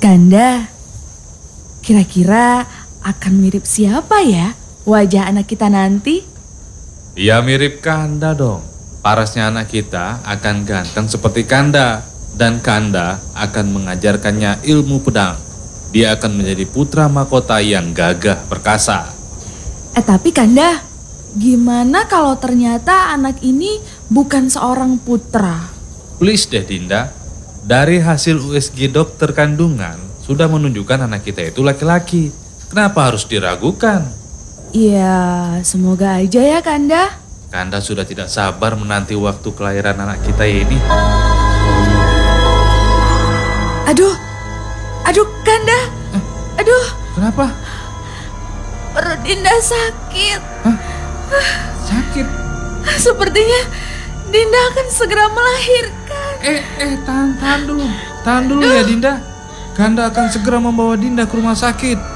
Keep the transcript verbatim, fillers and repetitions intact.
Kanda, kira-kira akan mirip siapa ya wajah anak kita nanti? Ya mirip Kanda dong. Parasnya anak kita akan ganteng seperti Kanda. Dan Kanda akan mengajarkannya ilmu pedang. Dia akan menjadi putra mahkota yang gagah perkasa. Eh tapi Kanda, gimana kalau ternyata anak ini bukan seorang putra? Please deh Dinda, dari hasil U S G dokter kandungan sudah menunjukkan anak kita itu laki-laki. Kenapa harus diragukan? Ya, semoga aja ya Kanda. Kanda sudah tidak sabar menanti waktu kelahiran anak kita ini. Aduh, aduh Kanda, aduh. Kenapa? Perut Dinda sakit. Hah? Sakit? Sepertinya Dinda akan segera melahirkan. Eh, eh, tahan, tahan dulu. Tahan dulu ya Dinda. Kanda akan segera membawa Dinda ke rumah sakit.